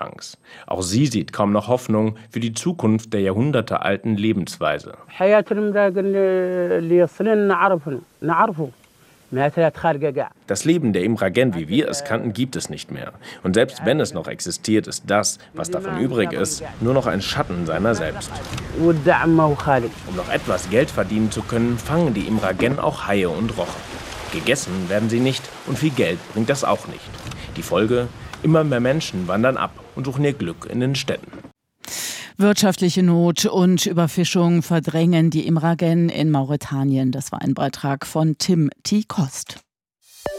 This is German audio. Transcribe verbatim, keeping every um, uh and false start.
Walfangs. Auch sie sieht kaum noch Hoffnung für die Zukunft der jahrhundertealten Lebensweise. Das Leben der Imragen, wie wir es kannten, gibt es nicht mehr. Und selbst wenn es noch existiert, ist das, was davon übrig ist, nur noch ein Schatten seiner selbst. Um noch etwas Geld verdienen zu können, fangen die Imragen auch Haie und Roche. Gegessen werden sie nicht und viel Geld bringt das auch nicht. Die Folge: immer mehr Menschen wandern ab und suchen ihr Glück in den Städten. Wirtschaftliche Not und Überfischung verdrängen die Imragen in Mauretanien. Das war ein Beitrag von Tim T. Kost.